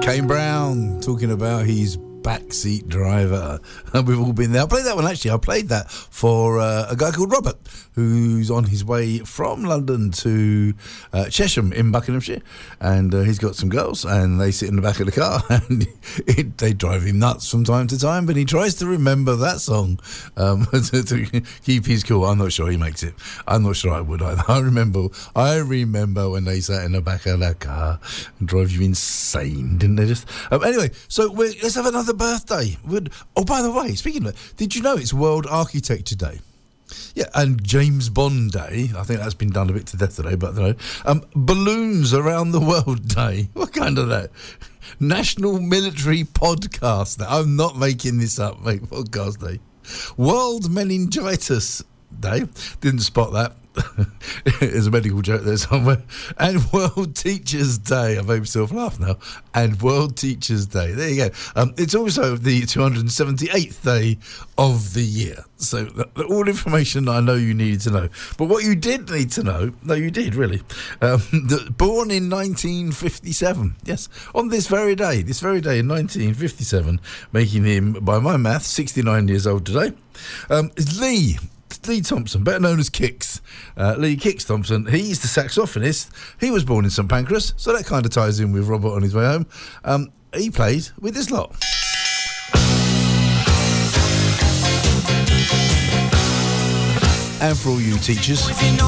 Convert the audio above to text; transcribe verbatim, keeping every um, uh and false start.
Kane Brown talking about his backseat driver. And we've all been there. I played that one actually. I played that for uh, a guy called Robert, who's on his way from London to uh, Chesham in Buckinghamshire, and uh, he's got some girls, and they sit in the back of the car, and it, they drive him nuts from time to time. But he tries to remember that song um, to, to keep his cool. I'm not sure he makes it. I'm not sure I would either. I remember. I remember when they sat in the back of that car and drove you insane, didn't they? Just um, anyway. So we're, let's have another birthday. Would oh, by the way, speaking of that, did you know it's World Architecture Day? Yeah, and James Bond Day. I think that's been done a bit to death today, but I don't know. Um, Balloons Around the World Day. What kind of that? National Military Podcast Day. I'm not making this up, mate. Podcast Day. World Meningitis Day. Didn't spot that. There's a medical joke there somewhere. And World Teachers Day. I made myself laugh now. And World Teachers Day. There you go. Um, it's also the two hundred seventy-eighth day of the year. So the, the, all information I know you needed to know. But what you did need to know, no, you did really. Um, the, born in nineteen fifty-seven. Yes, on this very day, this very day in nineteen fifty-seven, making him, by my math, sixty-nine years old today, um, is Lee. Lee Thompson, better known as Kix. Uh, Lee Kix Thompson, he's the saxophonist. He was born in St Pancras, so that kind of ties in with Robert on his way home. Um, he played with this lot. And for all you teachers,